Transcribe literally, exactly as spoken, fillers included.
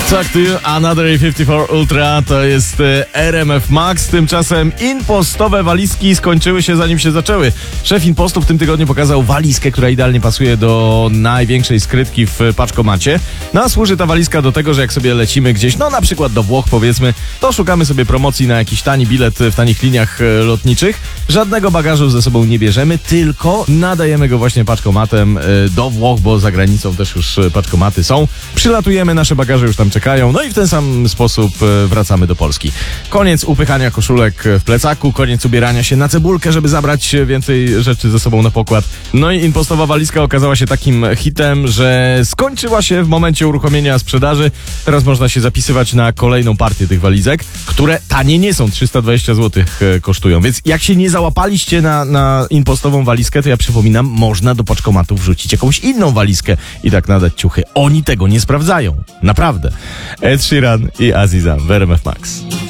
Talk to You, Another A pięćdziesiąt cztery Ultra, to jest R M F Max. Tymczasem impostowe walizki skończyły się, zanim się zaczęły. Szef Impostu w tym tygodniu pokazał walizkę, która idealnie pasuje do największej skrytki w paczkomacie. No a służy ta walizka do tego, że jak sobie lecimy gdzieś, no na przykład do Włoch powiedzmy, to szukamy sobie promocji na jakiś tani bilet w tanich liniach lotniczych. Żadnego bagażu ze sobą nie bierzemy, tylko nadajemy go właśnie paczkomatem do Włoch, bo za granicą też już paczkomaty są. Przylatujemy, nasze bagaże już tam czekają, no i w ten sam sposób wracamy do Polski. Koniec upychania koszulek w plecaku, koniec ubierania się na cebulkę, żeby zabrać więcej rzeczy ze sobą na pokład. No i impostowa walizka okazała się takim hitem, że skończyła się w momencie uruchomienia sprzedaży. Teraz można się zapisywać na kolejną partię tych walizek, które tanie nie są, trzysta dwadzieścia złotych kosztują. Więc jak się nie załapaliście na, na impostową walizkę, to ja przypominam, można do paczkomatu wrzucić jakąś inną walizkę i tak nadać ciuchy. Oni tego nie sprawdzają. Naprawdę. Ed Sheeran i Aziza w R M F Max.